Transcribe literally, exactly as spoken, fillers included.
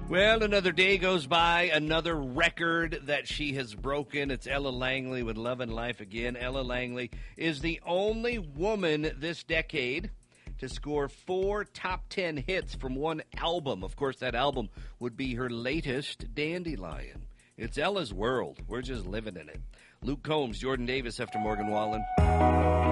Well, another day goes by, another record that she has broken. It's Ella Langley with Love and Life Again. Ella Langley is the only woman this decade to score four top ten hits from one album. Of course, that album would be her latest, Dandelion. It's Ella's world. We're just living in it. Luke Combs, Jordan Davis after Morgan Wallen.